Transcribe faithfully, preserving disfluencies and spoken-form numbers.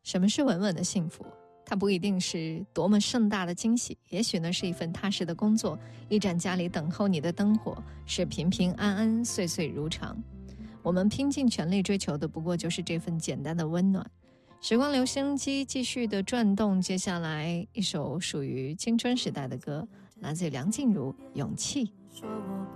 什么是稳稳的幸福？它不一定是多么盛大的惊喜，也许呢是一份踏实的工作，一盏家里等候你的灯火，是平平安安岁岁如常。我们拼尽全力追求的不过就是这份简单的温暖。时光留声机继续的转动，接下来一首属于青春时代的歌，来自梁静茹《勇气》。